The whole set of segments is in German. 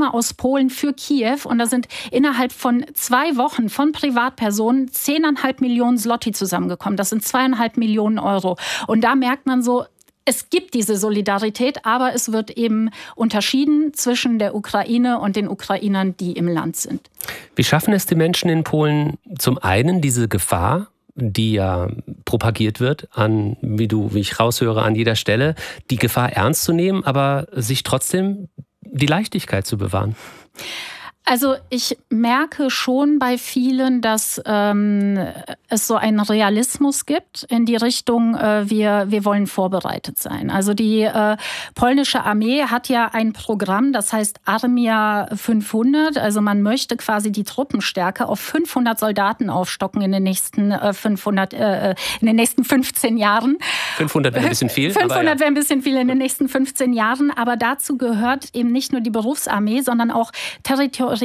Programme aus Polen für Kiew. Und da sind innerhalb von 2 Wochen von Privatpersonen 10,5 Millionen Zloty zusammengekommen. Das sind 2,5 Millionen Euro. Und da merkt man so, es gibt diese Solidarität, aber es wird eben unterschieden zwischen der Ukraine und den Ukrainern, die im Land sind. Wie schaffen es die Menschen in Polen zum einen, diese Gefahr, die ja propagiert wird, wie ich raushöre, an jeder Stelle, die Gefahr ernst zu nehmen, aber sich trotzdem die Leichtigkeit zu bewahren? Also ich merke schon bei vielen, dass es so einen Realismus gibt in die Richtung, wir wollen vorbereitet sein. Also die polnische Armee hat ja ein Programm, das heißt Armia 500. Also man möchte quasi die Truppenstärke auf 500 Soldaten aufstocken in den nächsten 15 Jahren. 500 wäre ein bisschen viel. 500 wäre ein bisschen viel in den nächsten 15 Jahren. Aber dazu gehört eben nicht nur die Berufsarmee, sondern auch territoriale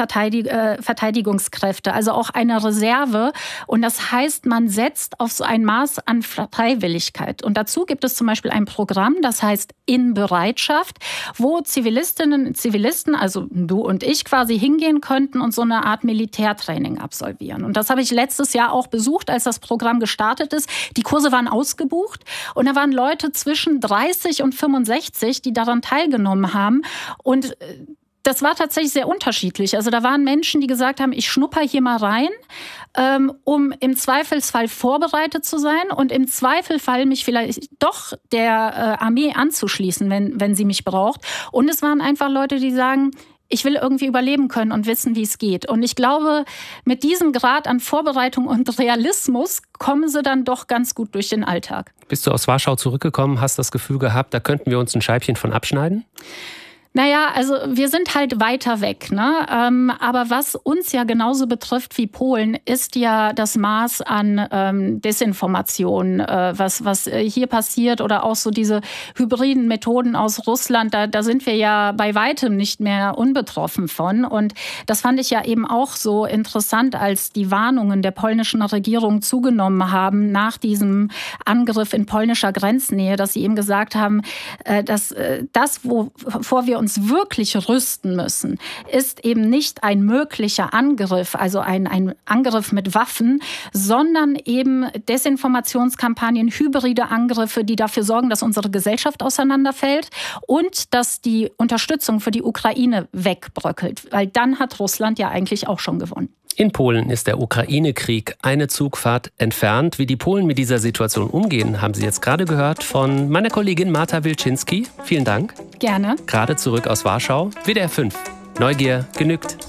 Verteidigungskräfte, also auch eine Reserve. Und das heißt, man setzt auf so ein Maß an Freiwilligkeit. Und dazu gibt es zum Beispiel ein Programm, das heißt In Bereitschaft, wo Zivilistinnen und Zivilisten, also du und ich quasi hingehen könnten und so eine Art Militärtraining absolvieren. Und das habe ich letztes Jahr auch besucht, als das Programm gestartet ist. Die Kurse waren ausgebucht und da waren Leute zwischen 30 und 65, die daran teilgenommen haben. Und das war tatsächlich sehr unterschiedlich. Also da waren Menschen, die gesagt haben, ich schnupper hier mal rein, um im Zweifelsfall vorbereitet zu sein und im Zweifelsfall mich vielleicht doch der Armee anzuschließen, wenn sie mich braucht. Und es waren einfach Leute, die sagen, ich will irgendwie überleben können und wissen, wie es geht. Und ich glaube, mit diesem Grad an Vorbereitung und Realismus kommen sie dann doch ganz gut durch den Alltag. Bist du aus Warschau zurückgekommen, hast das Gefühl gehabt, da könnten wir uns ein Scheibchen von abschneiden? Naja, also wir sind halt weiter weg, ne? Aber was uns ja genauso betrifft wie Polen, ist ja das Maß an Desinformation, was hier passiert oder auch so diese hybriden Methoden aus Russland, da sind wir ja bei weitem nicht mehr unbetroffen von. Und das fand ich ja eben auch so interessant, als die Warnungen der polnischen Regierung zugenommen haben nach diesem Angriff in polnischer Grenznähe, dass sie eben gesagt haben, dass wovor wir uns wirklich rüsten müssen, ist eben nicht ein möglicher Angriff, also ein Angriff mit Waffen, sondern eben Desinformationskampagnen, hybride Angriffe, die dafür sorgen, dass unsere Gesellschaft auseinanderfällt und dass die Unterstützung für die Ukraine wegbröckelt. Weil dann hat Russland ja eigentlich auch schon gewonnen. In Polen ist der Ukraine-Krieg eine Zugfahrt entfernt. Wie die Polen mit dieser Situation umgehen, haben Sie jetzt gerade gehört von meiner Kollegin Marta Wilczynski. Vielen Dank. Gerne. Gerade zurück aus Warschau. WDR 5. Neugier genügt.